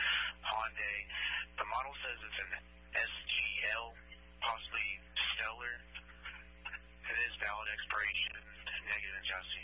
Hyundai. The model says it's an SGL, possibly Stellar. It is valid expiration, negative in chassis.